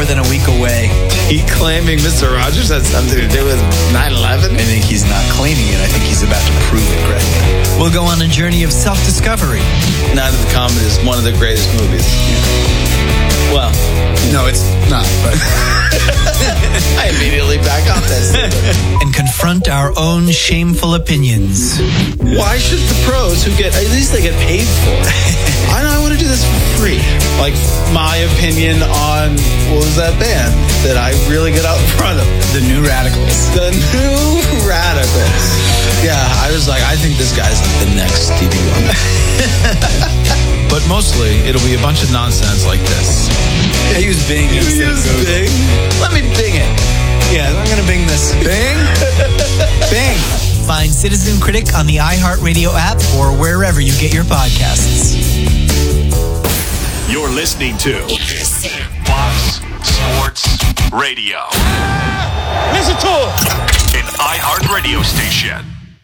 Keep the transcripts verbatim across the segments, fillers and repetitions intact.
than a week away. He claiming Mister Rogers had something to do with nine eleven? I think he's not claiming it. I think he's about to prove it, Greg. We'll go on a journey of self-discovery. Night of the Comet is one of the greatest movies. Well, no, it's not. But I immediately back off this. And confront our own shameful opinions. Why should the pros who get, at least they get paid for it? I know I want to do this for free. Like my opinion on, what was that band that I really get out in front of? The New Radicals. The New Radicals. Yeah, I was like, I think this guy's like the next Stevie Wonder. But mostly, it'll be a bunch of nonsense like this. Yeah, use Bing. You use Bing? Let me Bing it. Yeah, I'm going to Bing this. Bing? Bing. Find Citizen Critic on the iHeartRadio app or wherever you get your podcasts. You're listening to Fox Sports Radio. Listen to it. An iHeartRadio station.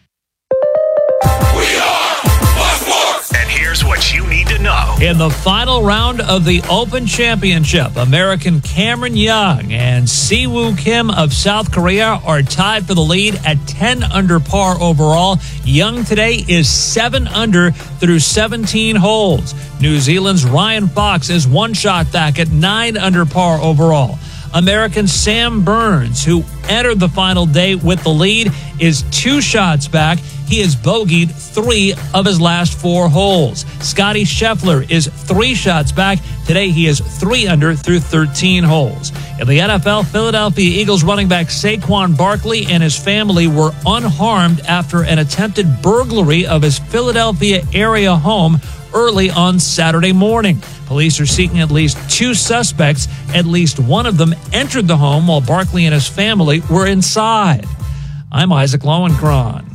We are Fox Sports. And here's what you need to know. In the final round of the Open Championship, American Cameron Young and Siwoo Kim of South Korea are tied for the lead at ten under par overall. Young today is seven under through seventeen holes. New Zealand's Ryan Fox is one shot back at nine under par overall. American Sam Burns, who entered the final day with the lead, is two shots back. He has bogeyed three of his last four holes. Scotty Scheffler is three shots back. Today he is three under through thirteen holes. In the N F L, Philadelphia Eagles running back Saquon Barkley and his family were unharmed after an attempted burglary of his Philadelphia area home early on Saturday morning. Police are seeking at least two suspects. At least one of them entered the home while Barkley and his family were inside. I'm Isaac Lowenkron.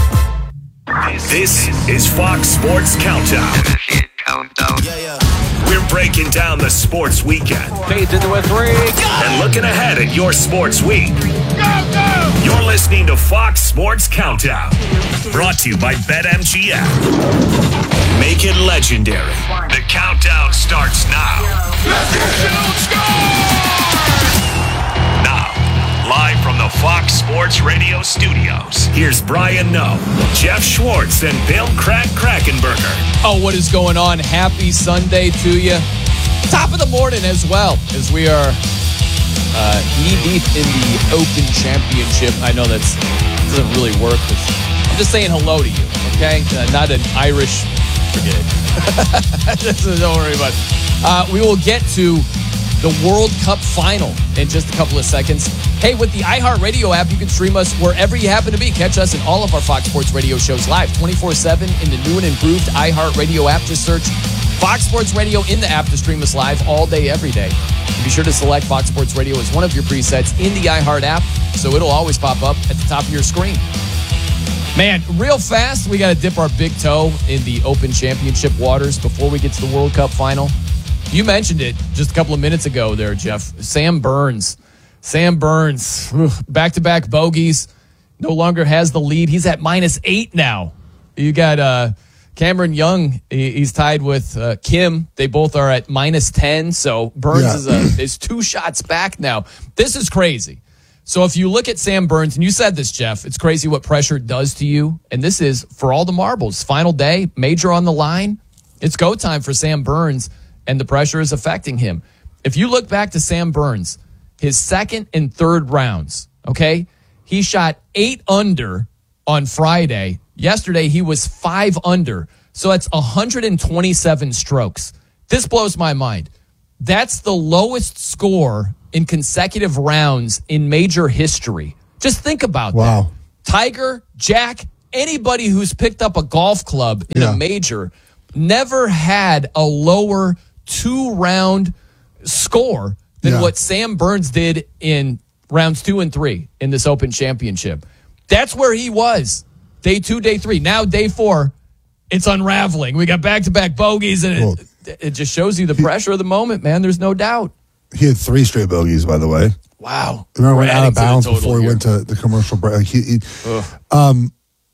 This is Fox Sports Countdown. Countdown. Yeah, yeah. We're breaking down the sports weekend. Fades into a three. And looking ahead at your sports week. You're listening to Fox Sports Countdown. Brought to you by BetMGM. Make it legendary. The countdown starts now. Now, live from the Fox Sports Radio studios, here's Brian Noe, Jeff Schwartz, and Bill Crack Krackenberger. Oh, what is going on? Happy Sunday to you. Top of the morning as well, as we are uh, knee-deep in the Open Championship. I know that doesn't really work. I'm just saying hello to you, okay? Uh, not an Irish... Forget it. Don't worry about it. Uh, we will get to the World Cup final in just a couple of seconds. Hey, with the iHeartRadio app, you can stream us wherever you happen to be. Catch us in all of our Fox Sports Radio shows live twenty-four seven in the new and improved iHeartRadio app. Just search Fox Sports Radio in the app to stream us live all day, every day. And be sure to select Fox Sports Radio as one of your presets in the iHeart app, so it'll always pop up at the top of your screen. Man, real fast, we got to dip our big toe in the Open Championship waters before we get to the World Cup final. You mentioned it just a couple of minutes ago there, Jeff. Sam Burns. Sam Burns, back-to-back bogeys, no longer has the lead. He's at minus eight now. You got uh, Cameron Young. He's tied with uh, Kim. They both are at minus ten, so Burns yeah. is, a, is two shots back now. This is crazy. So if you look at Sam Burns, and you said this, Jeff, it's crazy what pressure does to you. And this is for all the marbles. Final day, major on the line. It's go time for Sam Burns, and the pressure is affecting him. If you look back to Sam Burns, his second and third rounds, okay, he shot eight under on Friday. Yesterday, he was five under. So that's one hundred twenty-seven strokes. This blows my mind. That's the lowest score in consecutive rounds in major history. Just think about wow. that. Tiger, Jack, anybody who's picked up a golf club in yeah. a major never had a lower two-round score than yeah. what Sam Burns did in rounds two and three in this Open Championship. That's where he was. Day two, day three. Now day four, it's unraveling. We got back-to-back bogeys, and well, it, it just shows you the pressure of the moment, man. There's no doubt. He had three straight bogeys, by the way. Wow. Remember, We're went out of adding to the bounds total before he here. went to the commercial break. He, he, um,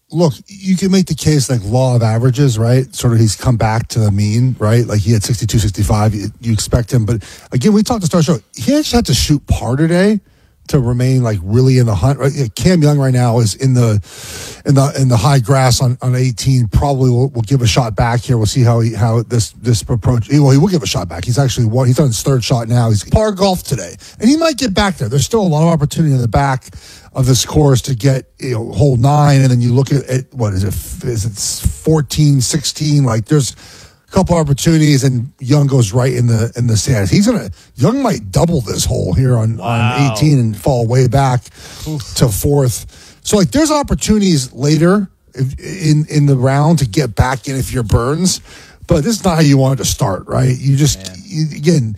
look, you can make the case like law of averages, right? Sort of he's come back to the mean, right? Like he had sixty-two, sixty-five. You, you expect him. But again, we talked to Star Show. He actually had to shoot par today to remain like really in the hunt. Right? Cam Young right now is in the in the in the high grass on, on eighteen. Probably will, will give a shot back here. We'll see how he how this this approach. Well, he will give a shot back. He's actually won. He's on his third shot now. He's par golf today, and he might get back there. There's still a lot of opportunity in the back of this course to get, you know, hole nine, and then you look at, at what is it? Is it fourteen, sixteen? Like there's a couple opportunities, and Young goes right in the in the sand. He's gonna Young might double this hole here on, wow. on eighteen and fall way back Oof. to fourth. So like there's opportunities later in in the round to get back in if you're Burns, but this is not how you wanted to start, right? You just you, again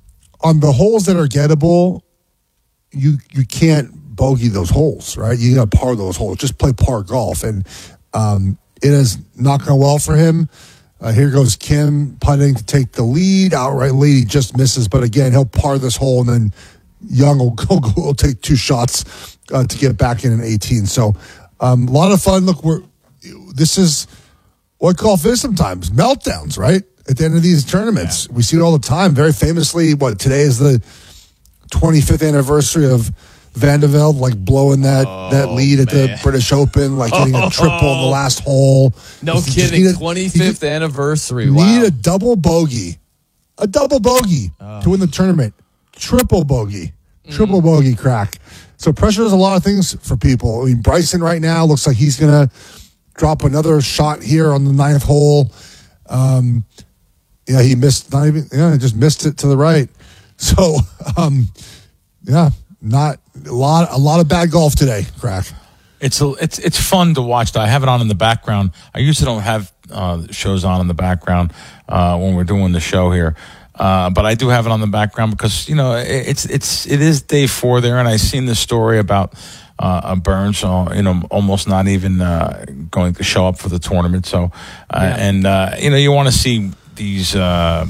on the holes that are gettable, you you can't bogey those holes, right? You got to par those holes. Just play par golf, and um, it has not gone well for him. Uh, here goes Kim putting to take the lead. Outright lead, he just misses, but again, he'll par this hole, and then Young will go, will take two shots uh, to get back in an eighteen. So um, a lot of fun. Look, we're this is what I call this sometimes meltdowns, right? At the end of these tournaments, yeah. we see it all the time. Very famously, what today is the twenty-fifth anniversary of Van de Velde, like blowing that, oh, that lead at man. the British Open, like getting a triple in the last hole. No you kidding. A, twenty-fifth you anniversary. You wow. need a double bogey. A double bogey oh. to win the tournament. Triple bogey. Triple mm. bogey crack. So pressure does a lot of things for people. I mean, Bryson right now looks like he's going to drop another shot here on the ninth hole. Um, yeah, he missed, not even, yeah, just missed it to the right. So, um, yeah. Not a lot, a lot of bad golf today, Crack. It's a, it's it's fun to watch. I have it on in the background. I usually don't have uh, shows on in the background uh, when we're doing the show here, uh, but I do have it on the background because you know it, it's it's it is day four there, and I've seen the story about uh, Burns, so, you know, almost not even uh, going to show up for the tournament. So, uh, yeah. and uh, you know, you want to see these uh,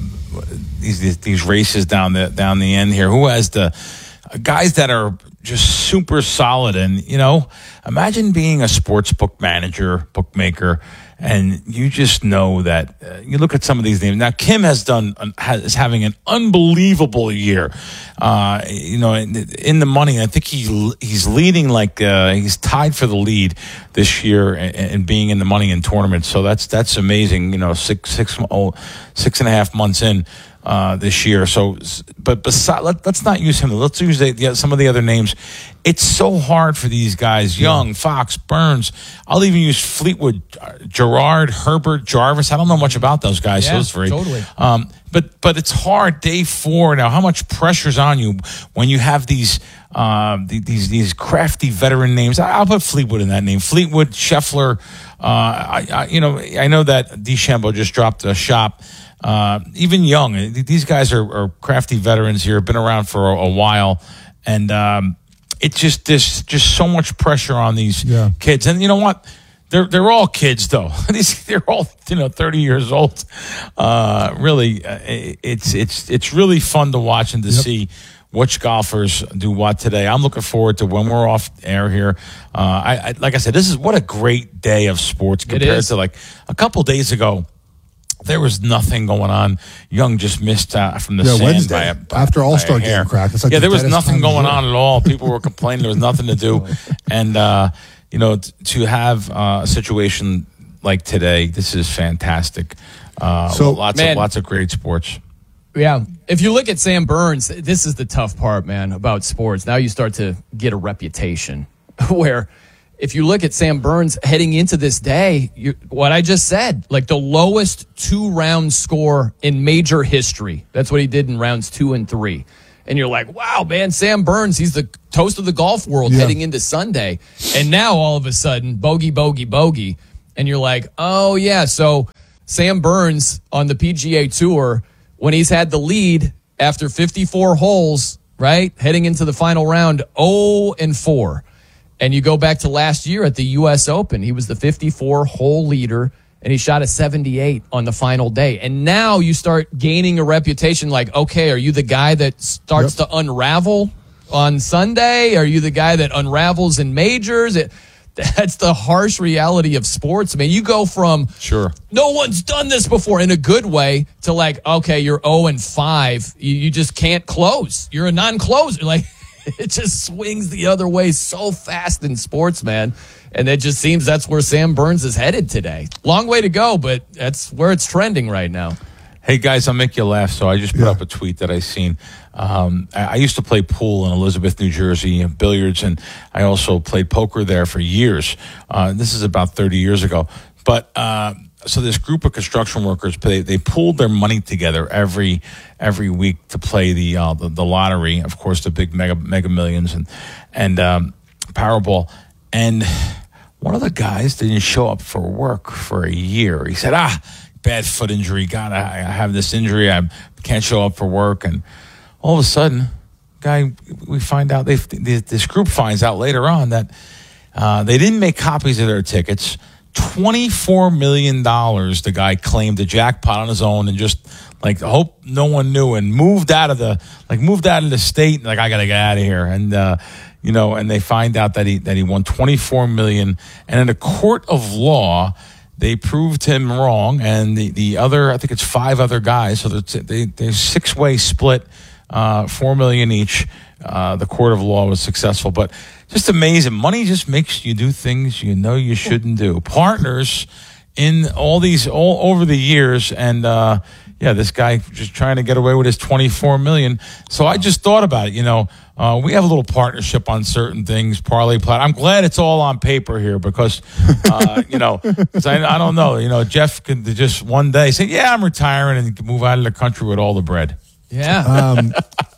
these these races down the down the end here. Who has the guys that are just super solid? And, you know, imagine being a sports book manager, bookmaker, and you just know that uh, you look at some of these names. Now, Kim has done, has, is having an unbelievable year. Uh, you know, in, in the money, I think he, he's leading like, uh, he's tied for the lead this year and, and being in the money in tournaments. So that's, that's amazing. You know, six, six, oh, six and a half months in. Uh, this year. So, but beside, let, let's not use him. Let's use the, the, some of the other names. It's so hard for these guys. Young, Fox, Burns. I'll even use Fleetwood, uh, Gerard, Herbert, Jarvis. I don't know much about those guys. Yeah, so it's very, totally. Um, but, but it's hard. Day four now. How much pressure's on you when you have these, uh, these, these crafty veteran names? I'll put Fleetwood in that name. Fleetwood, Scheffler. Uh, I, I, you know, I know that DeChambeau just dropped a shop. Uh, even Young, these guys are, are crafty veterans here, been around for a, a while, and um, it's just there's just so much pressure on these yeah. kids. And you know what? They're they're all kids though. These they're all you know thirty years old. Uh, really, uh, it's it's it's really fun to watch and to yep. see which golfers do what today. I'm looking forward to when we're off air here. Uh, I, I like I said, this is what a great day of sports compared to like a couple days ago. There was nothing going on. Young just missed uh, from the yeah, sand Wednesday, by a, by, after All-Star game crack. It's like yeah, the there was nothing going on at all. People were complaining there was nothing to do. And, uh, you know, t- to have uh, a situation like today, this is fantastic. Uh, so, lots, man, of, lots of great sports. Yeah. If you look at Sam Burns, this is the tough part, man, about sports. Now you start to get a reputation where – if you look at Sam Burns heading into this day, you, what I just said, like the lowest two-round score in major history. That's what he did in rounds two and three. And you're like, wow, man, Sam Burns, he's the toast of the golf world yeah. heading into Sunday. And now all of a sudden, bogey, bogey, bogey. And you're like, oh, yeah, so Sam Burns on the P G A Tour, when he's had the lead after fifty-four holes, right, heading into the final round, oh and four. And you go back to last year at the U S Open. He was the fifty-four hole leader, and he shot a seventy-eight on the final day. And now you start gaining a reputation like, okay, are you the guy that starts yep. to unravel on Sunday? Are you the guy that unravels in majors? It, That's the harsh reality of sports. I mean, you go from Sure. no one's done this before in a good way to like, okay, you're oh and five. You, you just can't close. You're a non-closer. Like, it just swings the other way so fast in sports, man. And it just seems that's where Sam Burns is headed today. Long way to go, but that's where it's trending right now. Hey, guys, I'll make you laugh. So I just put Yeah. up a tweet that I seen. Um, I, I used to play pool in Elizabeth, New Jersey, and billiards, and I also played poker there for years. Uh, this is about thirty years ago. But uh, so this group of construction workers, they, they pooled their money together every every week to play the uh, the, the lottery, of course, the big mega mega millions and and um, Powerball. And one of the guys didn't show up for work for a year. He said, ah, bad foot injury. God, I, I have this injury. I can't show up for work. And all of a sudden, guy, we find out, they this group finds out later on that uh, they didn't make copies of their tickets. twenty-four million dollars the guy claimed the jackpot on his own and just, like, hope no one knew and moved out of the, like, moved out of the state. Like, I got to get out of here. And, uh, you know, and they find out that he, that he won twenty-four million dollars. And in a court of law, they proved him wrong, and the, the other, I think it's five other guys, so they, they six-way split, uh, four million each. Uh, the court of law was successful, but just amazing. Money just makes you do things you know you shouldn't do. Partners in all these, all over the years, and uh, yeah, this guy just trying to get away with his twenty-four million. So I just thought about it, you know. Uh, we have a little partnership on certain things, Parlay Plat. I'm glad it's all on paper here because, uh, you know, 'cause I, I don't know. You know, Jeff could just one day say, yeah, I'm retiring and move out of the country with all the bread. Yeah. Um,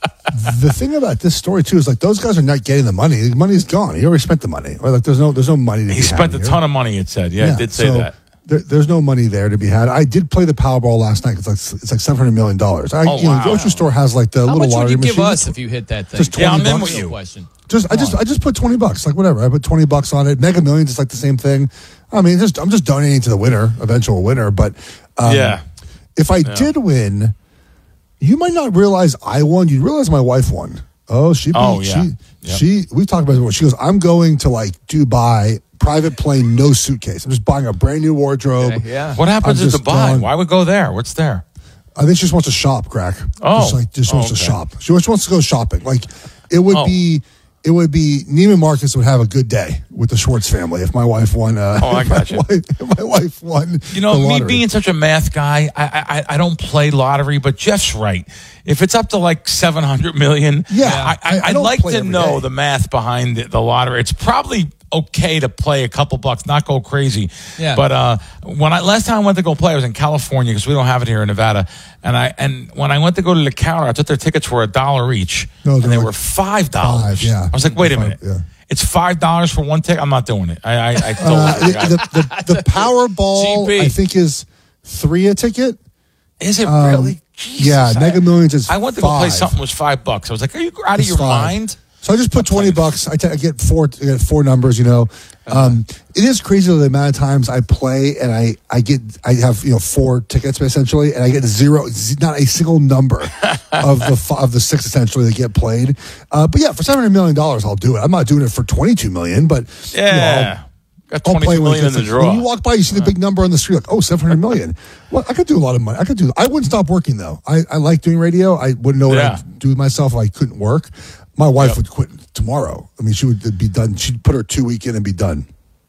the thing about this story too is like those guys are not getting the money. The money's gone. He already spent the money. Or like there's no there's no money to He be spent had a here. ton of money, it said. Yeah, Yeah, it did say so that. There, there's no money there to be had. I did play the Powerball last night. It's like it's like seven hundred million dollars. I, Oh, you know, wow. the grocery store has like the How little much would lottery you give machine. us if you hit that thing? Just Yeah, I'm twenty in bucks. with you. Question. Just I just I just put twenty bucks. Like whatever. I put twenty bucks on it. Mega Millions is like the same thing. I mean, just I'm just donating to the winner, eventual winner. But um, Yeah. if I did win, you might not realize I won. You realize my wife won. Oh, she. Oh, beat- yeah. She. Yep. She. We talked about it. She goes, I'm going to like Dubai, private plane, no suitcase. I'm just buying a brand new wardrobe. Okay, yeah. What happens I'm in just Dubai? gone. Why would go there? What's there? I think she just wants to shop, crack. Oh. just like just Oh, wants to okay. shop. She just wants to go shopping. Like it would Oh. be, it would be Neiman Marcus would have a good day with the Schwartz family if my wife won. Uh, Oh, I if my got you. wife- if my wife won. You know, the me lottery. being such a math guy, I, I I don't play lottery, but Jeff's right. If it's up to like seven hundred million, Yeah, I, I- I, I I'd don't like play to every know day. the math behind the, the lottery. It's probably okay to play a couple bucks, not go crazy. Yeah. But uh, when I last time I went to go play, I was in California because we don't have it here in Nevada. And I and when I went to go to the counter, I thought their tickets were a dollar each, No, and they're they like were five dollars. five, yeah. I was like, wait a Five, minute, yeah. it's five dollars for one ticket. I'm not doing it. I I, I told Uh, the guy. the, the, the Powerball, G P. I think, is three a ticket. Is it Um, really? Jesus, yeah, I- Mega Millions is I went to go play five. something was five bucks. I was like, "Are you out of It's your five. mind?" So I just put twenty bucks. I, t- I get four. I get four numbers. You know, um, it is crazy the amount of times I play and I, I get I have you know four tickets essentially, and I get zero, z- not a single number of the f- of the six essentially that get played. Uh, but yeah, for seven hundred million dollars, I'll do it. I'm not doing it for twenty two million, but you know, I'll- Yeah, got I'll play twenty-two when it million in gets the like- draw. When you walk by, you see the big number on the street, like, oh, seven hundred million. Well, I could do a lot of money. I could do, I wouldn't stop working though. I, I like doing radio. I wouldn't know what Yeah. I'd do with myself if I couldn't work. My wife Yep. would quit tomorrow. I mean, she would be done. She'd put her two week in and be done.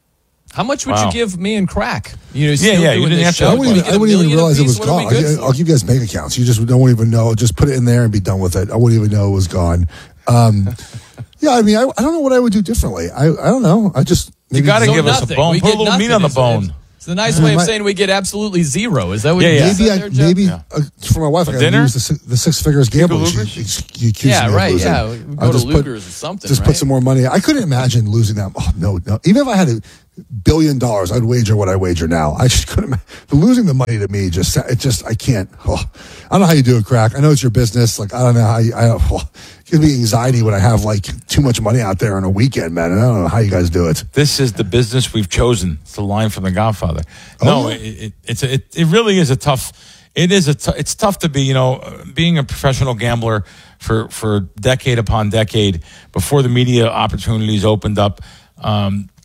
How much would Wow. you give me and Crack? You know, Yeah, still yeah, you doing didn't this have to- show? I wouldn't Like, even, I a wouldn't even million realize it apiece, was what are we gone. good I, for? I'll give you guys bank accounts. You just don't even know. Just put it in there and be done with it. I wouldn't even know it was gone. Um, yeah, I mean, I, I don't know what I would do differently. I, I don't know. I just You maybe- got to So give us a nothing. bone. We Put a get little meat nothing. on the It's- bone. It's a nice way of My- saying we get absolutely zero. Is that what Yeah, you yeah. said Maybe I, there, Jeff? maybe uh, for my wife, I got to dinner? use the, si- the six figures gambling. She, Luger's? she accused Yeah, me of right, losing. yeah. We go I'll to just put- Luger's or something, Just right? put some more money. I couldn't imagine losing that. Oh no, no. Even if I had a billion dollars, I'd wager what I wager now. I just couldn't. ima- Losing the money to me just it just I can't. Oh, I don't know how you do it, Crack. I know it's your business. Like I don't know how you. I, oh, it gives me anxiety when I have like too much money out there on a weekend, man. And I don't know how you guys do it. This is the business we've chosen. It's the line from The Godfather. No, Oh, yeah? it, it, it's a, it, it really is a tough. It is a. T- it's tough to be. You know, uh, being a professional gambler for for decade upon decade before the media opportunities opened up. Um,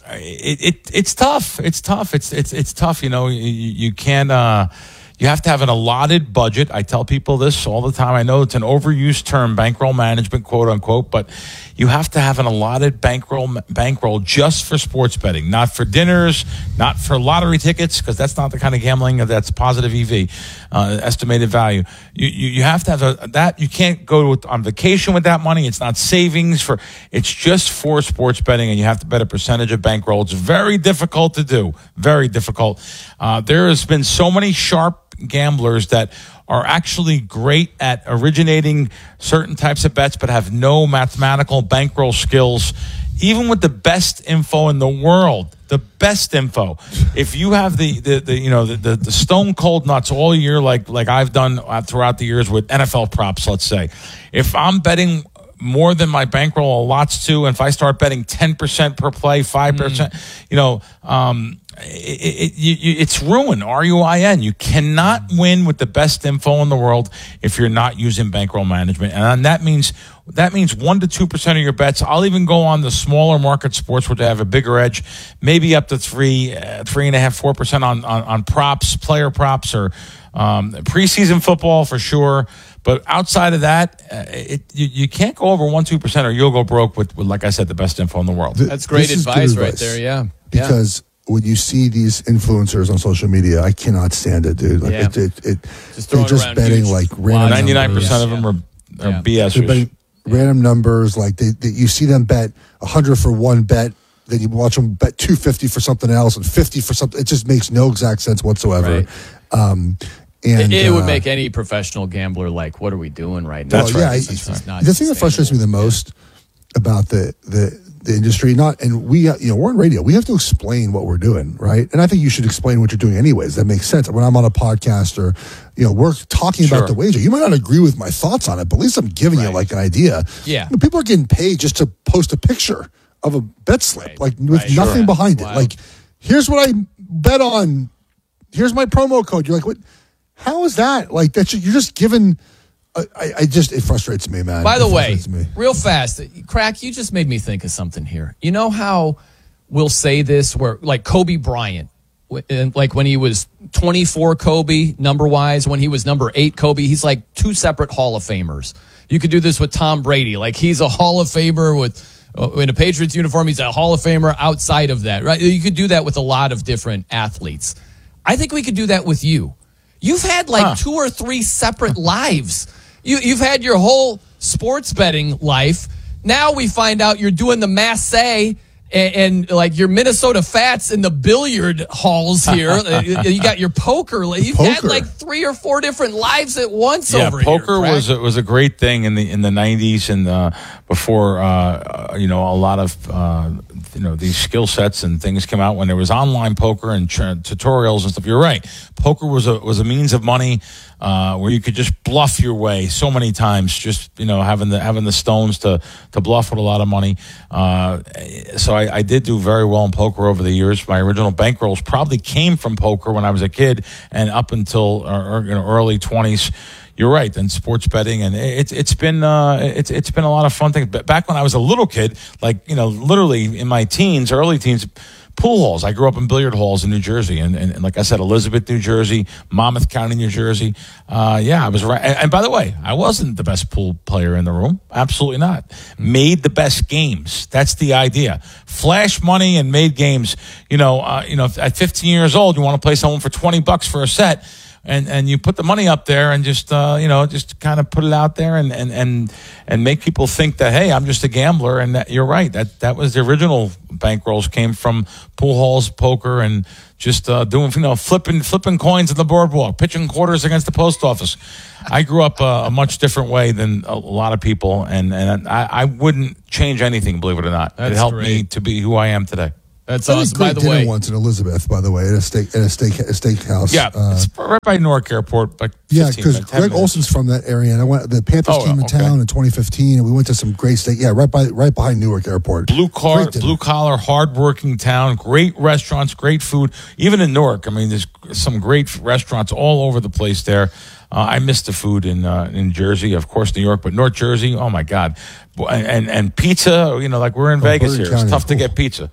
it, it it's tough. It's tough. It's it's it's tough. You know, you, you can't. Uh, you have to have an allotted budget. I tell people this all the time. I know it's an overused term, bankroll management, quote unquote, but you have to have an allotted bankroll bankroll just for sports betting, not for dinners, not for lottery tickets, because that's not the kind of gambling that's positive E V, uh, estimated value. You, you you have to have a, that. You can't go with, on vacation with that money. It's not savings for. It's just for sports betting, and you have to bet a percentage of bankroll. It's very difficult to do. Very difficult. Uh, there has been so many sharp gamblers that are actually great at originating certain types of bets but have no mathematical bankroll skills, even with the best info in the world. The best info. If you have the, the, the you know the, the, the stone cold nuts all year, like like I've done throughout the years with N F L props, let's say, if I'm betting more than my bankroll allots to, and if I start betting ten percent per play, five percent, mm. you know, um, It, it, it, it's ruin, R U I N. You cannot win with the best info in the world if you're not using bankroll management. And that means that means one to two percent of your bets. I'll even go on the smaller market sports where they have a bigger edge, maybe up to three, uh, three and a half, four percent on, on, on props, player props, or um, preseason football for sure. But outside of that, uh, it, you, you can't go over one, two percent or you'll go broke with, with, like I said, the best info in the world. That's great advice, advice right there, yeah. Because... Yeah. When you see these influencers on social media, I cannot stand it, dude. Like yeah. it, it, it just they're just betting huge, like random. Ninety-nine percent of them are, are yeah. B S. They're betting random numbers. Like they, they, you see them bet a hundred for one bet, then you watch them bet two fifty for something else and fifty for something. It just makes no exact sense whatsoever. Right. Um, and it, it uh, would make any professional gambler like, "What are we doing right now?" Well, yeah, it's, it's, it's not the thing that frustrates me the most yeah. about the the. the industry, not, and we, you know, we're on radio. We have to explain what we're doing, right? And I think you should explain what you're doing anyways. That makes sense. When I'm on a podcast or, you know, we're talking sure. about the wager, you might not agree with my thoughts on it, but at least I'm giving right. you like an idea. Yeah. You know, people are getting paid just to post a picture of a bet slip, right. like with right. nothing sure. behind Wow. it. Like, here's what I bet on. Here's my promo code. You're like, what? How is that? Like, that you're just giving. I, I just, it frustrates me, man. By the it way, me. real fast, Crack, you just made me think of something here. You know how we'll say this where, like Kobe Bryant, like when he was twenty-four Kobe, number-wise, when he was number eight Kobe, he's like two separate Hall of Famers. You could do this with Tom Brady. Like he's a Hall of Famer with, in a Patriots uniform, he's a Hall of Famer outside of that, right? You could do that with a lot of different athletes. I think we could do that with you. You've had like huh. two or three separate lives. You, you've had your whole sports betting life. Now we find out you're doing the Masse and, and like your Minnesota Fats in the billiard halls here. You got your poker. You've poker. had like three or four different lives at once yeah, over poker here. Yeah, poker was a, was a great thing in the in the nineties and uh, before uh, you know a lot of uh, you know these skill sets and things came out when there was online poker and tra- tutorials and stuff. You're right. Poker was a was a means of money. Uh, where you could just bluff your way so many times, just you know having the having the stones to to bluff with a lot of money. Uh, so I, I did do very well in poker over the years. My original bankrolls probably came from poker when I was a kid, and up until uh, you know, early twenties. You're right, and sports betting, and it's it's been uh, it's it's been a lot of fun things. But back when I was a little kid, like you know, literally in my teens, early teens. Pool halls. I grew up in billiard halls in New Jersey, and, and, and like I said, Elizabeth, New Jersey, Monmouth County, New Jersey. Uh, yeah, I was right. And, and by the way, I wasn't the best pool player in the room. Absolutely not. Made the best games. That's the idea. Flash money and made games. You know, uh, you know, at fifteen years old, you want to play someone for twenty bucks for a set. And and you put the money up there and just uh, you know just kind of put it out there and, and, and, and make people think that hey I'm just a gambler and that, you're right that that was the original bankrolls came from pool halls, poker, and just uh, doing you know flipping flipping coins at the boardwalk, pitching quarters against the post office. I grew up uh, a much different way than a lot of people, and and I, I wouldn't change anything, believe it or not. That's it helped great. me to be who I am today. That's I had awesome. a great By the dinner way, once in Elizabeth, by the way, at a steak at a steak a steakhouse. Yeah, uh, it's right by Newark Airport. Like yeah, because Greg Olson's from that area, and I went. The Panthers Oh, came in okay. town in twenty fifteen, and we went to some great steak. Yeah, right by right behind Newark Airport. Blue collar, Great dinner. blue collar, hardworking town. Great restaurants, great food. Even in Newark, I mean, there's some great restaurants all over the place there. Uh, I miss the food in uh, in Jersey, of course, New York, but North Jersey. Oh my God, and and, and pizza. You know, like we're in Oh, Vegas Bergen here. It's County. tough to Ooh. get pizza.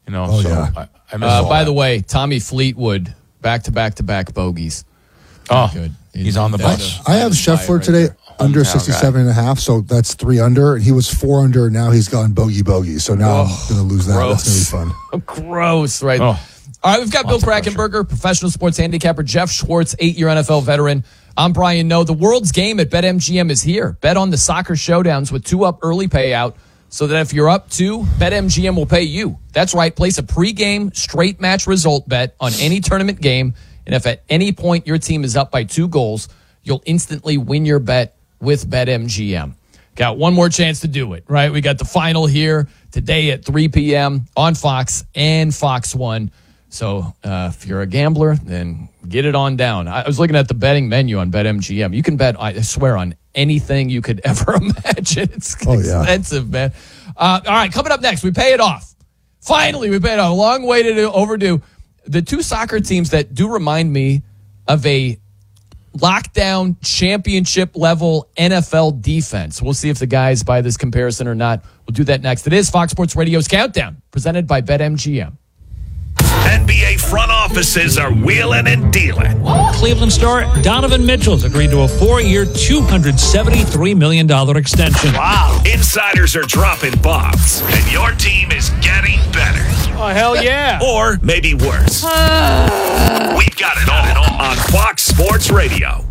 You know, Oh, so yeah. I, I miss Uh, all by that. the way, Tommy Fleetwood, back to back to back bogeys. oh, Good. he's on the That's bus. a- I have that's a Scheffler right today there. under Hometown sixty-seven and a half, so that's three under. And he was four under, and now he's gone bogey bogey. So now I'm going to lose that. gross. That's going to be fun. Gross, right? Oh. All right, we've got Bill Lots of pressure. Krackenberger, professional sports handicapper, Jeff Schwartz, eight-year N F L veteran. I'm Brian Noe. The world's game at BetMGM is here. Bet on the soccer showdowns with two up early payout so that if you're up two, BetMGM will pay you. That's right. Place a pregame straight match result bet on any tournament game, and if at any point your team is up by two goals, you'll instantly win your bet with BetMGM. Got one more chance to do it, right? We got the final here today at three p.m. on Fox and Fox one. So uh, if you're a gambler, then get it on down. I was looking at the betting menu on BetMGM. You can bet, I swear, on anything you could ever imagine. It's Oh, yeah. expensive, man. Uh, all right, coming up next, we pay it off. Finally, we paid it off. Long way to do, overdue. The two soccer teams that do remind me of a lockdown championship level N F L defense. We'll see if the guys buy this comparison or not. We'll do that next. It is Fox Sports Radio's Countdown, presented by BetMGM. N B A front offices are wheeling and dealing. Cleveland star Donovan Mitchell's agreed to a four-year, two hundred seventy-three million dollars extension. Wow. Insiders are dropping bombs, and your team is getting better. Oh, hell yeah. Or maybe worse. We've got it all on Fox Sports Radio.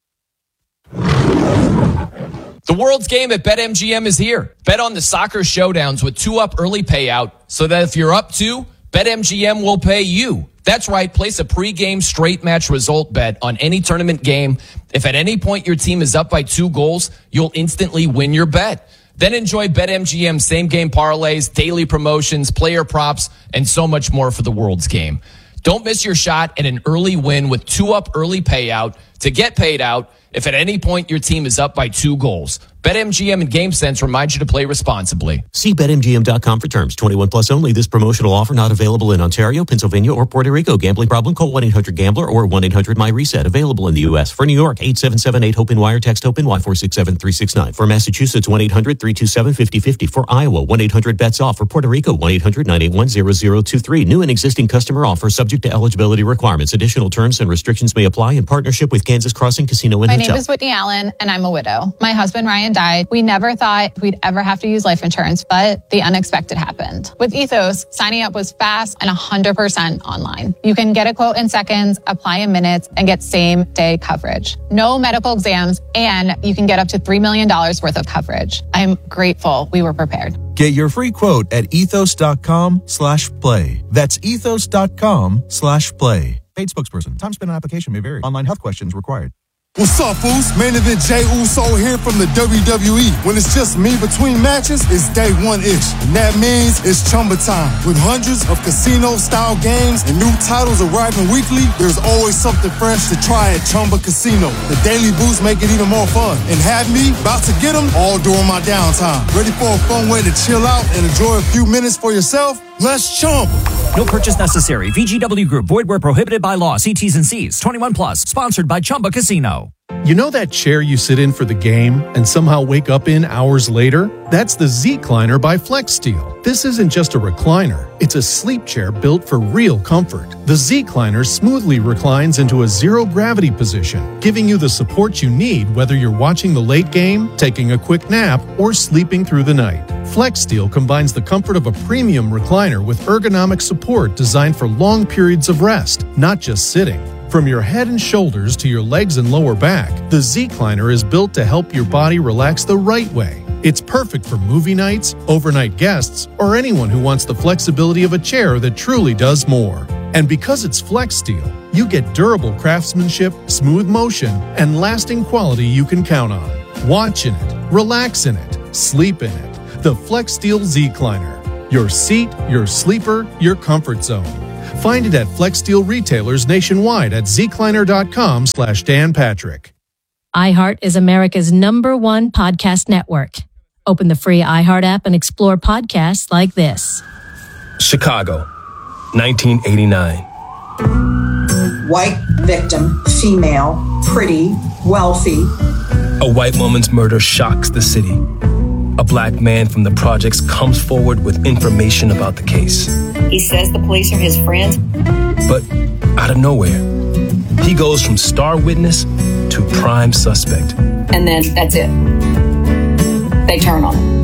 The world's game at BetMGM is here. Bet on the soccer showdowns with two up early payout so that if you're up two, BetMGM will pay you. That's right. Place a pregame straight match result bet on any tournament game. If at any point your team is up by two goals, you'll instantly win your bet. Then enjoy BetMGM same game parlays, daily promotions, player props, and so much more for the world's game. Don't miss your shot at an early win with two up early payout to get paid out if at any point your team is up by two goals. BetMGM and GameSense remind you to play responsibly. See Bet M G M dot com for terms. twenty-one plus only. This promotional offer not available in Ontario, Pennsylvania, or Puerto Rico. Gambling problem? Call one eight hundred gambler or one eight hundred my reset. Available in the U S. For New York, eight seven seven eight HOPE wire. Text HOPE Y four six seven three six nine. For Massachusetts, one eight hundred three two seven five zero five zero. For Iowa, one eight hundred bets off. For Puerto Rico, one eight hundred nine eight one zero zero two three. New and existing customer offer subject to eligibility requirements. Additional terms and restrictions may apply in partnership with Kansas Crossing Casino and My Hotel. name is Whitney Allen, and I'm a widow. My husband, Ryan, died. We never thought we'd ever have to use life insurance, but the unexpected happened. With Ethos, signing up was fast and one hundred percent online. You can get a quote in seconds, apply in minutes, and get same-day coverage. No medical exams, and you can get up to three million dollars worth of coverage. I'm grateful we were prepared. Get your free quote at ethos.com slash play. That's ethos.com slash play. Paid spokesperson. Time spent on application may vary. Online health questions required. What's up, fools? Main event Jey Uso here from the W W E. When it's just me between matches, it's day one-ish. And that means it's Chumba time. With hundreds of casino-style games and new titles arriving weekly, there's always something fresh to try at Chumba Casino. The daily boosts make it even more fun. And have me about to get them all during my downtime. Ready for a fun way to chill out and enjoy a few minutes for yourself? Let's Chumba. No purchase necessary. V G W Group. Void where prohibited by law. See T's and C's. twenty-one plus. Sponsored by Chumba Casino. You know that chair you sit in for the game and somehow wake up in hours later? That's the Z-Cliner by FlexSteel. This isn't just a recliner. It's a sleep chair built for real comfort. The Z-Cliner smoothly reclines into a zero-gravity position, giving you the support you need whether you're watching the late game, taking a quick nap, or sleeping through the night. FlexSteel combines the comfort of a premium recliner with ergonomic support designed for long periods of rest, not just sitting. From your head and shoulders to your legs and lower back, the Z-Cliner is built to help your body relax the right way. It's perfect for movie nights, overnight guests, or anyone who wants the flexibility of a chair that truly does more. And because it's FlexSteel, you get durable craftsmanship, smooth motion, and lasting quality you can count on. Watch in it, relax in it, sleep in it. The FlexSteel Z-Cliner. Your seat, your sleeper, your comfort zone. Find it at FlexSteel retailers nationwide at zcliner.com slash Dan Patrick. iHeart is America's number one podcast network. Open the free iHeart app and explore podcasts like this. Chicago, nineteen eighty-nine. White victim, female, pretty, wealthy. A white woman's murder shocks the city. a black man from the projects comes forward with information about the case. He says the police are his friends. But out of nowhere, he goes from star witness to prime suspect. And then that's it. They turn on him.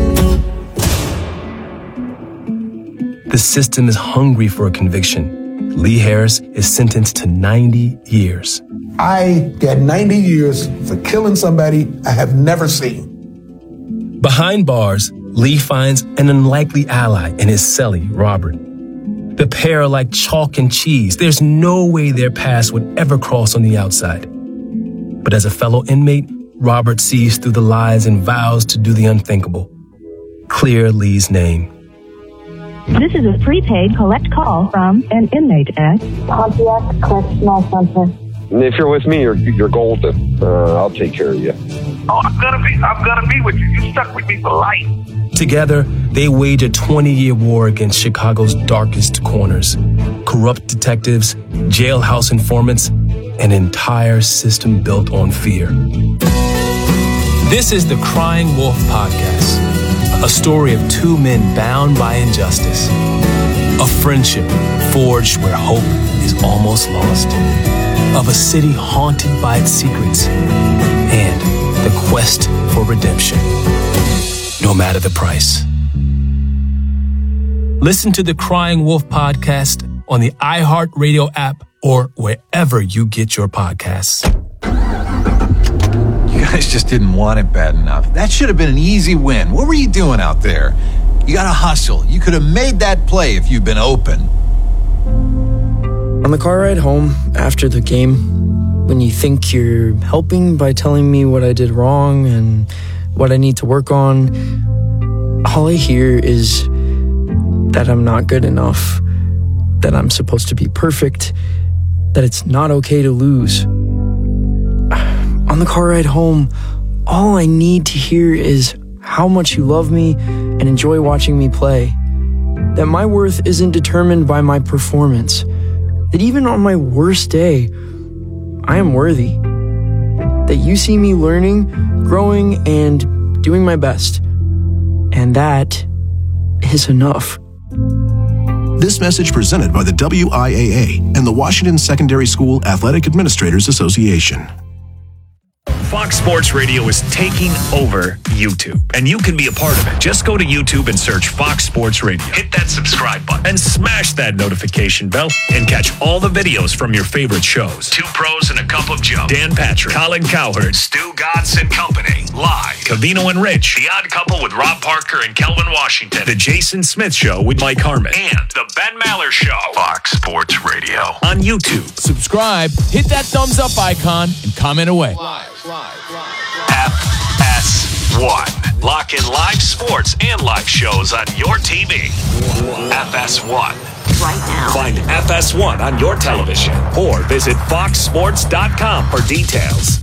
The system is hungry for a conviction. Lee Harris is sentenced to ninety years. I got ninety years for killing somebody I have never seen. Behind bars, Lee finds an unlikely ally in his cellie, Robert. The pair are like chalk and cheese. There's no way their paths would ever cross on the outside. But as a fellow inmate, Robert sees through the lies and vows to do the unthinkable. Clear Lee's name. This is a prepaid collect call from an inmate at Pontiac Correctional Center. If you're with me, you're you're golden. Uh, I'll take care of you. Oh, I'm gonna be, I'm gonna be with you. You stuck with me for life. Together, they wage a twenty-year war against Chicago's darkest corners. Corrupt detectives, jailhouse informants, an entire system built on fear. This is the Crying Wolf Podcast, a story of two men bound by injustice, a friendship forged where hope is almost lost, of a city haunted by its secrets, and the quest for redemption, no matter the price. Listen to the Crying Wolf Podcast on the iHeartRadio app or wherever you get your podcasts. You guys just didn't want it bad enough. That should have been an easy win. What were you doing out there? You got to hustle. You could have made that play if you'd been open. On the car ride home after the game, when you think you're helping by telling me what I did wrong and what I need to work on, all I hear is that I'm not good enough, that I'm supposed to be perfect, that it's not okay to lose. On the car ride home, all I need to hear is how much you love me and enjoy watching me play, that my worth isn't determined by my performance, that even on my worst day, I am worthy, that you see me learning, growing, and doing my best, and that is enough. This message presented by the W I A A and the Washington Secondary School Athletic Administrators Association. Fox Sports Radio is taking over YouTube, and you can be a part of it. Just go to YouTube and search Fox Sports Radio. Hit that subscribe button and smash that notification bell and catch all the videos from your favorite shows. Two Pros and a Cup of Joe, Dan Patrick, Colin Cowherd, Stu Godson Company, Live, Covino and Rich, The Odd Couple with Rob Parker and Kelvin Washington, The Jason Smith Show with Mike Harmon, and The Ben Maller Show. Fox Sports Radio on YouTube. Subscribe, hit that thumbs up icon, and comment away. F S one. Lock in live sports and live shows on your T V. F S one. Right now. Find F S one on your television or visit fox sports dot com for details.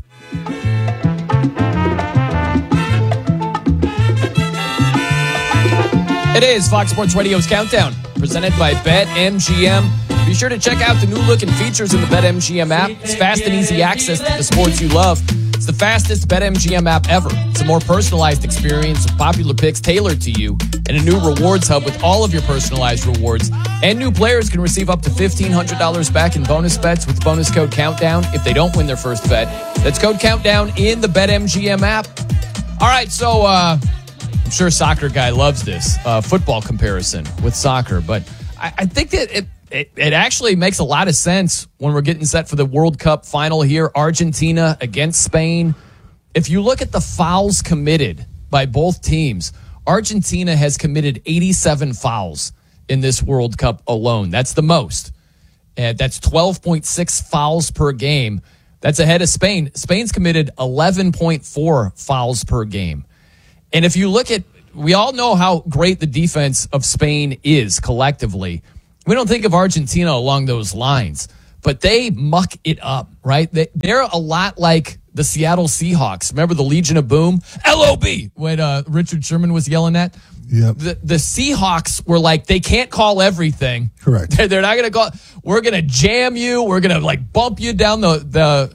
It is Fox Sports Radio's Countdown, presented by BetMGM. Be sure to check out the new look and features in the BetMGM app. It's fast and easy access to the sports you love. It's the fastest BetMGM app ever. It's a more personalized experience with popular picks tailored to you and a new rewards hub with all of your personalized rewards. And new players can receive up to fifteen hundred dollars back in bonus bets with bonus code COUNTDOWN if they don't win their first bet. That's code COUNTDOWN in the BetMGM app. All right, so uh, I'm sure soccer guy loves this uh, football comparison with soccer, but I, I think that it It, it actually makes a lot of sense when we're getting set for the World Cup final here, Argentina against Spain. If you look at the fouls committed by both teams, Argentina has committed eighty-seven fouls in this World Cup alone. That's the most. And that's twelve point six fouls per game. That's ahead of Spain. Spain's committed eleven point four fouls per game. And if you look at, we all know how great the defense of Spain is collectively. We don't think of Argentina along those lines, but they muck it up, right? They, they're a lot like the Seattle Seahawks. Remember the Legion of Boom? L O B, when uh, Richard Sherman was yelling at? Yep. The, the Seahawks were like, they can't call everything. Correct. They're, they're not going to call. We're going to jam you. We're going to like bump you down the, the,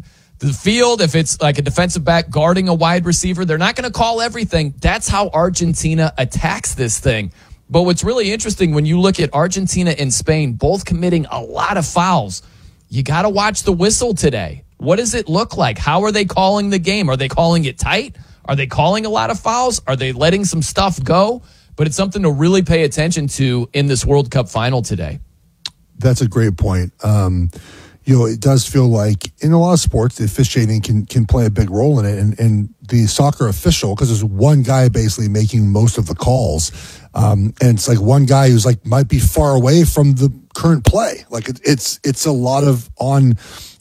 the field, if it's like a defensive back guarding a wide receiver, they're not going to call everything. That's how Argentina attacks this thing. But what's really interesting when you look at Argentina and Spain both committing a lot of fouls, you got to watch the whistle today. What does it look like? How are they calling the game? Are they calling it tight? Are they calling a lot of fouls? Are they letting some stuff go? But it's something to really pay attention to in this World Cup final today. That's a great point. Um, you know, it does feel like in a lot of sports, the officiating can can play a big role in it. And, and the soccer official, because there's one guy basically making most of the calls. Um, and it's like one guy who's like might be far away from the current play. Like it, it's it's a lot of on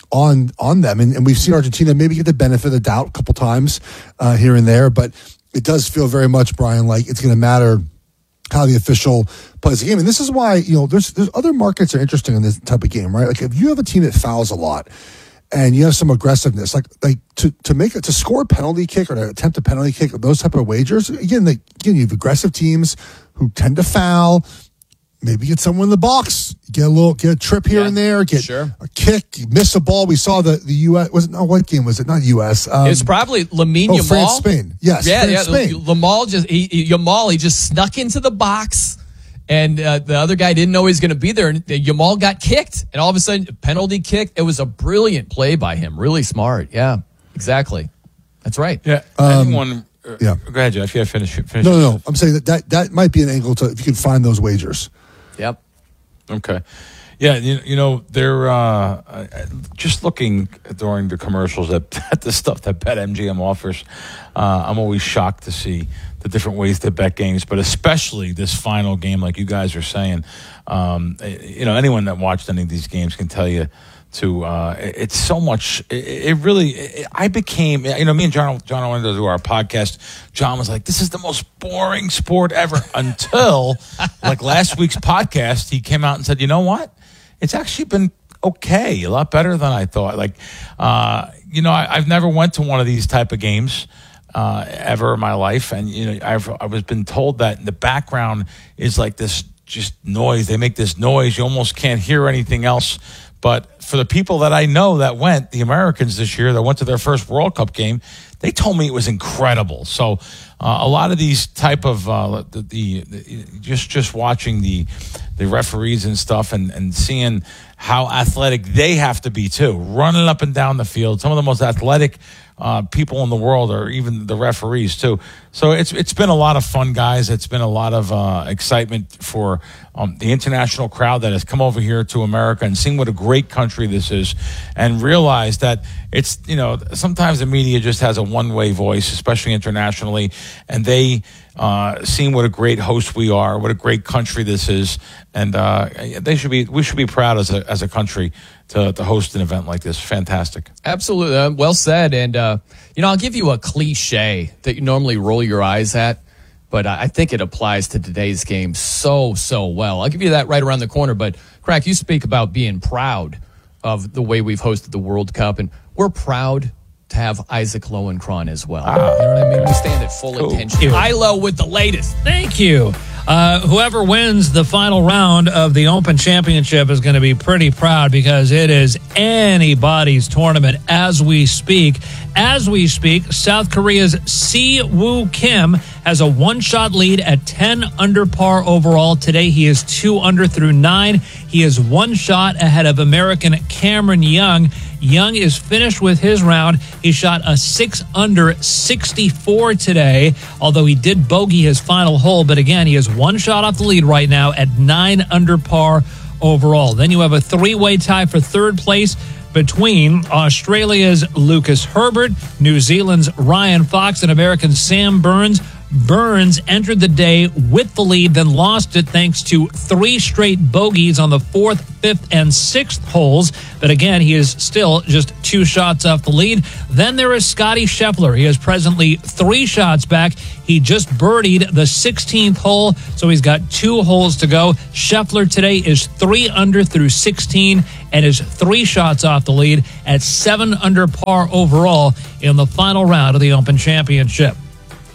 on on them. And, and we've seen Argentina maybe get the benefit of the doubt a couple times uh, here and there. But it does feel very much, Brian, like it's going to matter how the official plays the game. And this is why, you know, there's there's other markets that are interesting in this type of game, right? Like if you have a team that fouls a lot and you have some aggressiveness, like like to, to make it, to score a penalty kick or to attempt a penalty kick, those type of wagers, again, they, again, you have aggressive teams who tend to foul, maybe get someone in the box, get a little, get a trip here yeah, and there, get sure. a kick, miss a ball. We saw the, the U S, was it, no, what game was it? Not U S. Um, it's probably Lamine oh, Yamal. France, Spain. Yes, yeah, France, yeah. Spain. Yamal just, he, he, Yamal, he just snuck into the box. And uh, the other guy didn't know he was going to be there. And Yamal got kicked. And all of a sudden, penalty kick. It was a brilliant play by him. Really smart. Yeah, exactly. That's right. Yeah. Um, Anyone, uh, yeah. Go ahead, Jeff. Yeah, finish. finish No, no, no. I'm saying that, that that might be an angle to, if you can find those wagers. Yep. Okay. Yeah, you, you know, they're uh, just looking during the commercials at, at the stuff that BetMGM offers. Uh, I'm always shocked to see the different ways to bet games, but especially this final game, like you guys are saying. Um, you know, anyone that watched any of these games can tell you to, uh, it's so much, it, it really, it, I became, you know, me and John, John wanted to do our podcast. John was like, this is the most boring sport ever until like last week's podcast, he came out and said, you know what? It's actually been okay, a lot better than I thought. Like, uh, you know, I, I've never went to one of these type of games uh, ever in my life, and you know, I've I was been told that in the background is like this just noise. They make this noise, you almost can't hear anything else. But for the people that I know that went, the Americans this year that went to their first World Cup game, they told me it was incredible. So uh, a lot of these type of uh, the, the, the just just watching the the referees and stuff and, and seeing how athletic they have to be too, running up and down the field. Some of the most athletic uh, people in the world are even the referees too. So it's it's been a lot of fun, guys. It's been a lot of uh, excitement for um, the international crowd that has come over here to America and seen what a great country this is, and realize that it's, you know, sometimes the media just has a one-way voice, especially internationally, and they uh, seen what a great host we are, what a great country this is, and uh, they should be. We should be proud as a as a country to to host an event like this. Fantastic. Absolutely, uh, well said. And uh, you know, I'll give you a cliche that you normally roll your eyes at, but I think it applies to today's game so so well. I'll give you that right around the corner. But Crack, you speak about being proud of the way we've hosted the World Cup, and we're proud to have Isaac Lowenkron as well. Ah, you know what I mean? We stand at full cool. attention. Ilo with the latest. Thank you. Uh, whoever wins the final round of the Open Championship is going to be pretty proud, because it is anybody's tournament as we speak. As we speak, South Korea's Si Woo Kim has a one-shot lead at ten under par overall. Today, he is two under through nine. He is one shot ahead of American Cameron Young. Young is finished with his round. He shot a six under sixty-four today, although he did bogey his final hole. But again, he is one shot off the lead right now at nine under par overall. Then you have a three-way tie for third place between Australia's Lucas Herbert, New Zealand's Ryan Fox, and American Sam Burns. Burns entered the day with the lead, then lost it thanks to three straight bogeys on the fourth, fifth, and sixth holes. But again, he is still just two shots off the lead. Then there is Scotty Scheffler. He is presently three shots back. He just birdied the sixteenth hole, so he's got two holes to go. Scheffler today is three under through sixteen and is three shots off the lead at seven under par overall in the final round of the Open Championship.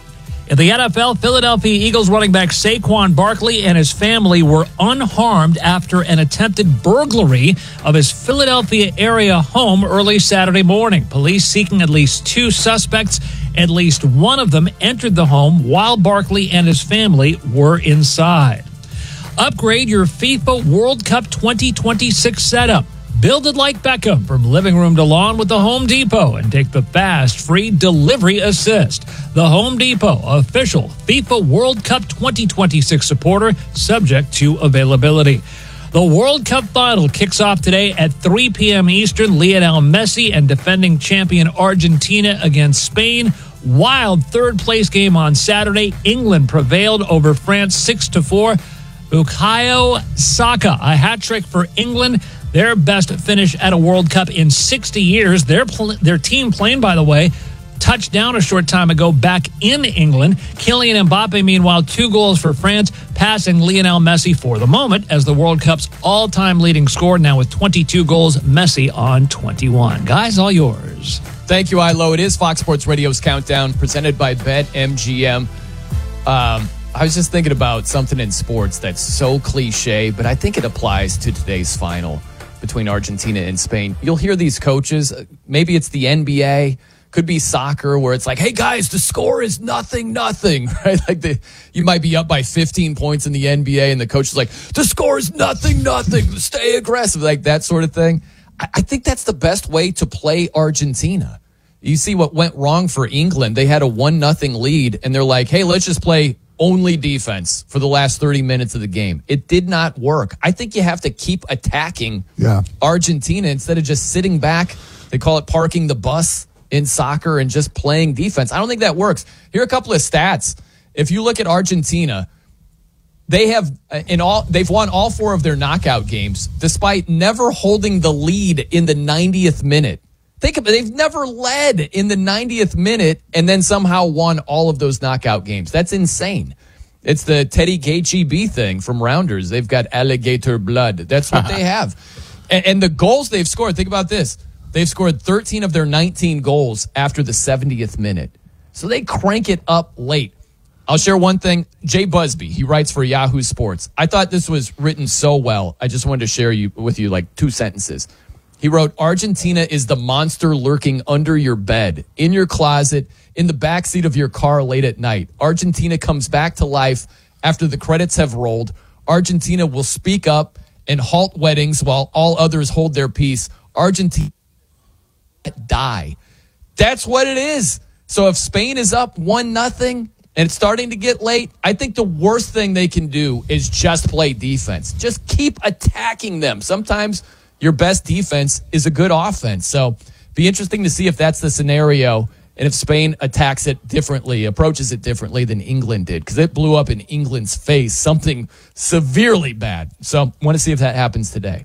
In the N F L, Philadelphia Eagles running back Saquon Barkley and his family were unharmed after an attempted burglary of his Philadelphia area home early Saturday morning. Police seeking at least two suspects. At least one of them entered the home while Barkley and his family were inside. Upgrade your FIFA World Cup twenty twenty-six setup. Build it like Beckham from living room to lawn with the Home Depot and take the fast, free delivery assist. The Home Depot, official FIFA World Cup twenty twenty-six supporter, subject to availability. The World Cup final kicks off today at three p.m. Eastern. Lionel Messi and defending champion Argentina against Spain. Wild third-place game on Saturday. England prevailed over France six to four. Bukayo Saka, a hat trick for England. Their best finish at a World Cup in sixty years. Their pl- their team playing, by the way, touched down a short time ago back in England. Kylian Mbappe, meanwhile, two goals for France, passing Lionel Messi for the moment as the World Cup's all-time leading scorer, now with twenty-two goals, Messi on twenty-one. Guys, all yours. Thank you, Ilo. It is Fox Sports Radio's Countdown, presented by BetMGM. Um, I was just thinking about something in sports that's so cliche, but I think it applies to today's final between Argentina and Spain. You'll hear these coaches, maybe it's the N B A, could be soccer, where it's like, hey, guys, the score is nothing, nothing, right? Like the, you might be up by fifteen points in the N B A, and the coach is like, the score is nothing, nothing, stay aggressive, like that sort of thing. I, I think that's the best way to play Argentina. You see what went wrong for England. They had a one nothing lead, and they're like, hey, let's just play only defense for the last thirty minutes of the game. It did not work. I think you have to keep attacking yeah. Argentina instead of just sitting back. They call it parking the bus in soccer and just playing defense. I don't think that works. Here are a couple of stats. If you look at Argentina, they have in all they've won all four of their knockout games despite never holding the lead in the ninetieth minute. Think of it. They've never led in the ninetieth minute and then somehow won all of those knockout games. That's insane. It's the Teddy Gaethje B thing from Rounders. They've got alligator blood. That's what they have. And, and the goals they've scored, think about this. They've scored thirteen of their nineteen goals after the seventieth minute. So they crank it up late. I'll share one thing. Jay Busby, he writes for Yahoo Sports. I thought this was written so well. I just wanted to share you with you like two sentences. He wrote, Argentina is the monster lurking under your bed, in your closet, in the backseat of your car late at night. Argentina comes back to life after the credits have rolled. Argentina will speak up and halt weddings while all others hold their peace. Argentina die. That's what it is. So if Spain is up one nothing and it's starting to get late, I think the worst thing they can do is just play defense. Just keep attacking them. Sometimes your best defense is a good offense. So be interesting to see if that's the scenario and if Spain attacks it differently, approaches it differently than England did, because it blew up in England's face, something severely bad. So want to see if that happens today.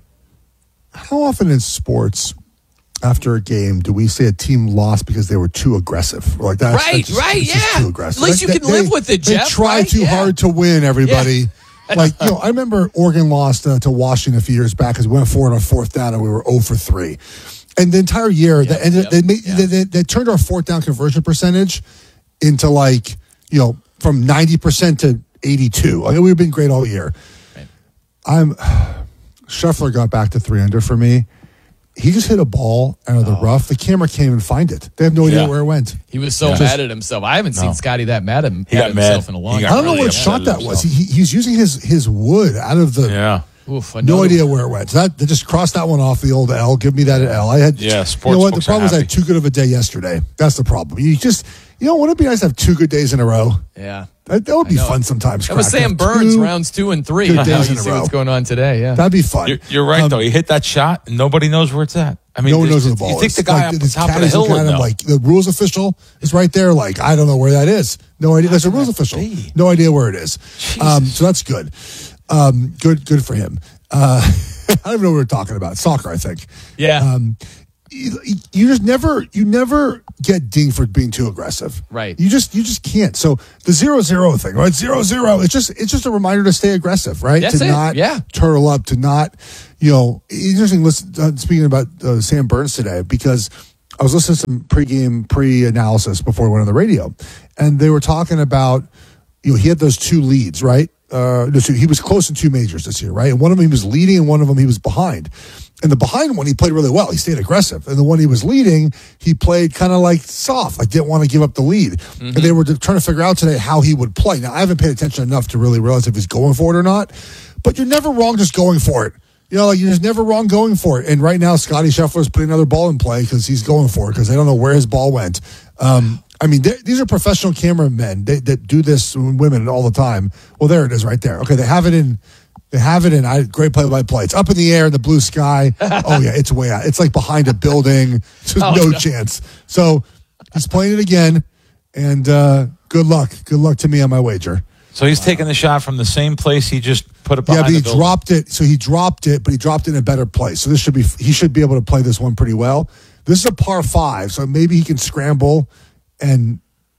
How often in sports, after a game, do we say a team lost because they were too aggressive? Like that, right, just, right, yeah. Too aggressive. At least like, you can they, live with it, they Jeff. They try right? too yeah. hard to win, everybody. Yeah. Like, you know, I remember Oregon lost uh, to Washington a few years back because we went forward on fourth down and we were zero for three. And the entire year, Yep, they, yep, they, made, yeah. they, they, they turned our fourth down conversion percentage into like, you know, from ninety percent to eighty-two. Like, we've been great all year. Right. I'm Scheffler got back to three under for me. He just hit a ball out of the oh. rough. The camera can't even find it. They have no idea Yeah. where it went. He was so Yeah. mad at himself. I haven't seen No. Scotty that mad at, him, He at got himself mad. in a long He time. got I don't know really what upset shot at that was. He, he, he was using his, his wood out of the. Yeah. Oof, No another- idea where it went. So that they just crossed that one off the old L. Give me that L. I had. Yeah, You sports know what? The books are problem is I had happy. too good of a day yesterday. That's the problem. You just, you know, wouldn't it be nice to have two good days in a row? Yeah. That, that would be I know. fun sometimes. That was Crack. Sam Have Burns, two rounds two and three. good Now days you in a see row. what's going on today. Yeah. That'd be fun. You're, you're right, Um, though. He hit that shot, and nobody knows where it's at. I mean, no one knows there's- where the ball you is. think the guy Like, up this the top of the caddy's hill looking would at him know. like the rules official is right there. Like, I don't know where that is. No idea. There's a rules official. be? No idea where it is. Um, so that's good. Um, good, good for him. Uh, I don't even know what we're talking about. Soccer, I think. Yeah. Um, you, you just never, you never get dinged for being too aggressive. Right. You just, you just can't. So the zero zero thing, right? Zero zero. It's just, it's just a reminder to stay aggressive, right? That's to it. not Yeah. turtle up, to not, you know, interesting. Listen, uh, speaking about uh, Sam Burns today, because I was listening to some pregame, pre-analysis before we went on the radio, and they were talking about, you know, he had those two leads, right? Uh, no, so he was close in two majors this year, right? And one of them he was leading, and one of them he was behind. And the behind one, he played really well. He stayed aggressive. And the one he was leading, he played kind of like soft, like didn't want to give up the lead. Mm-hmm. And they were trying to figure out today how he would play. Now, I haven't paid attention enough to really realize if he's going for it or not, but you're never wrong just going for it. You know, like you're just never wrong going for it. And right now, Scotty Scheffler is putting another ball in play because he's going for it because they don't know where his ball went. Um, I mean, these are professional cameramen they, that do this, women all the time. Well, there it is right there. Okay, they have it in, they have it in, I, great play-by-play. It's up in the air in the blue sky. Oh, yeah, it's way out. It's like behind a building. There's oh, no, no chance. So he's playing it again, and uh, good luck. Good luck to me on my wager. So he's taking the shot from the same place he just put it behind. Yeah, but he the dropped it. So he dropped it, but he dropped it in a better place. So this should be he should be able to play this one pretty well. This is a par five, so maybe he can scramble and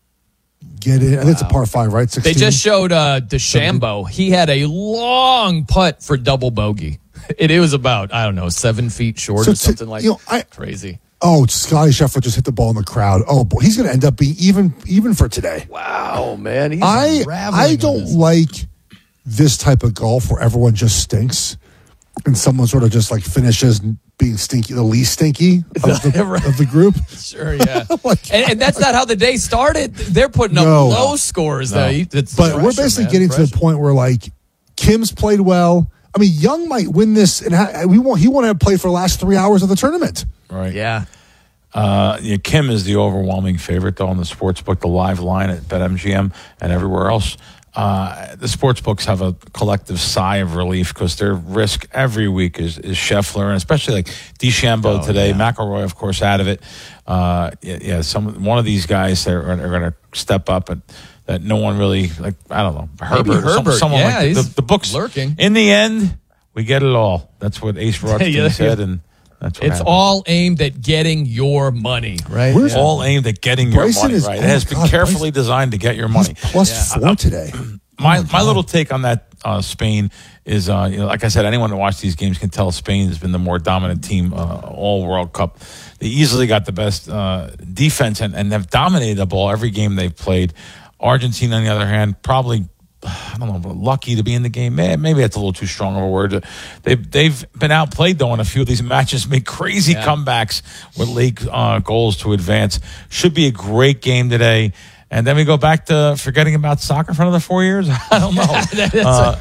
get it. Wow. I think it's a par five, right? sixteen? They just showed uh, DeChambeau. He had a long putt for double bogey. It, it was about I don't know seven feet short so or something to, like you know, I, crazy. Oh, Scotty Scheffler just hit the ball in the crowd. Oh, boy, he's going to end up being even even for today. Wow, man. He's I I don't like this type of golf where everyone just stinks and someone sort of just like finishes being stinky, the least stinky of the, of the group. Sure, yeah. like, and, and that's not how the day started. They're putting up no, low scores. No. Though. It's but pressure, we're basically man. getting pressure. to the point where like Kim's played well. I mean, Young might win this, and ha- we want he won't have played for the last three hours of the tournament. Right. Yeah. Uh, yeah, Kim is the overwhelming favorite, though, in the sports book, the live line at BetMGM and everywhere else. Uh, the sports books have a collective sigh of relief because their risk every week is, is Scheffler, and especially like DeChambeau oh, today. Yeah. McIlroy, of course, out of it. Uh, yeah, yeah, some one of these guys are, are going to step up and that no one really like. I don't know, Herbert, Maybe or some, Herbert. someone yeah, like the, the books lurking. In the end, we get it all. That's what Ace Rothstein yeah, said, and. That's what it's happened. all aimed at getting your money, right? It's yeah. all aimed at getting your Bryson money, is, right? Oh it has been God, carefully Bryson, designed to get your money. Plus yeah. four today. My oh my, my little take on that uh, Spain is, uh, you know, like I said, anyone that watched these games can tell Spain has been the more dominant team uh, all World Cup. They easily got the best uh, defense and, and have dominated the ball every game they've played. Argentina, on the other hand, probably. I don't know, but lucky to be in the game. Maybe that's a little too strong of a word. They've, they've been outplayed, though, in a few of these matches, made crazy yeah. comebacks with late uh, goals to advance. Should be a great game today. And then we go back to forgetting about soccer for another four years? I don't know. uh,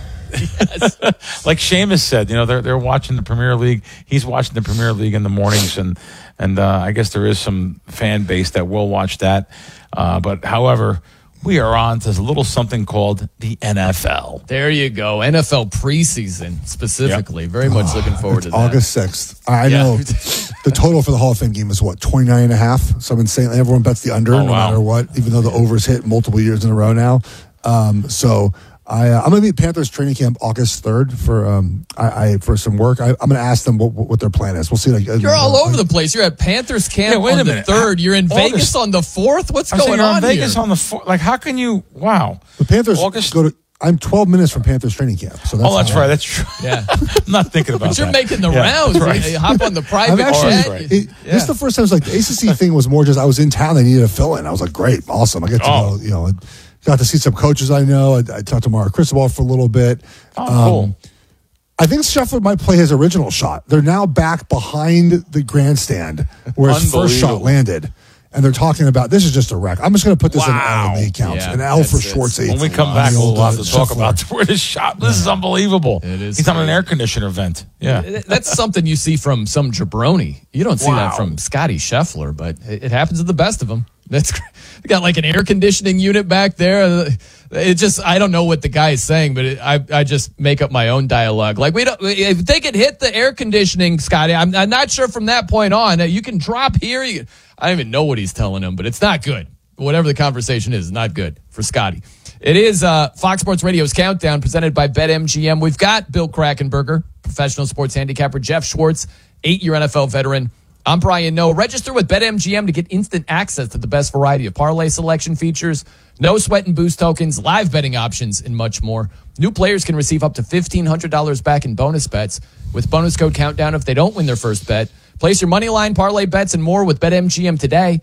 yes. Like Seamus said, you know, they're they're watching the Premier League. He's watching the Premier League in the mornings, and, and uh, I guess there is some fan base that will watch that. Uh, but, however... we are on to a little something called the N F L. There you go. N F L preseason, specifically. Yep. Very much oh, looking forward to that. August sixth. I yeah. know the total for the Hall of Fame game is what, twenty-nine and a half? So I'm insane. Everyone bets the under oh, no wow. matter what, even though the overs hit multiple years in a row now. Um, so I, uh, I'm going to be at Panthers training camp August third for um, I, I for some work. I, I'm going to ask them what, what their plan is. We'll see. Like, You're all over the place. You're at Panthers camp yeah, wait on a minute. the third. You're in August. Vegas on the fourth. What's I going on here? Vegas here? on the fourth. Like, how can you? Wow. The Panthers August? go to. I'm twelve minutes from Panthers training camp. So that's oh, that's right. That's true. Yeah. I'm not thinking about but you're that. making the yeah, rounds. Right. You hop on the private actually, jet. Right. It, yeah. This is the first time. It was like the A C C thing was more just I was in town. They needed a fill in. I was like, great, awesome. I get to oh. know, you know. Got to see some coaches I know. I, I talked to Mario Cristobal for a little bit. Oh, um, cool. I think Scheffler might play his original shot. They're now back behind the grandstand where his first shot landed. And they're talking about, this is just a wreck. I'm just going to put this wow. in L in the accounts. Yeah, An L for Schwartz. When we come back, we'll have to talk about where this shot. This yeah. is unbelievable. It is. He's on an air conditioner vent. Yeah. That's something you see from some jabroni. You don't see wow. that from Scotty Scheffler, but it happens to the best of them. That's they got like an air conditioning unit back there. It just I don't know what the guy is saying, but it, I I just make up my own dialogue. Like we don't if they could hit the air conditioning, Scotty. I'm, I'm not sure from that point on. You can drop here. You, I don't even know what he's telling him, but it's not good. Whatever the conversation is, not good for Scotty. It is uh, Fox Sports Radio's Countdown presented by BetMGM. We've got Bill Krackomberger, professional sports handicapper, Jeff Schwartz, eight-year N F L veteran. I'm Brian Noe. Register with BetMGM to get instant access to the best variety of parlay selection features, no sweat and boost tokens, live betting options, and much more. New players can receive up to fifteen hundred dollars back in bonus bets with bonus code Countdown if they don't win their first bet. Place your money line, parlay bets, and more with BetMGM today.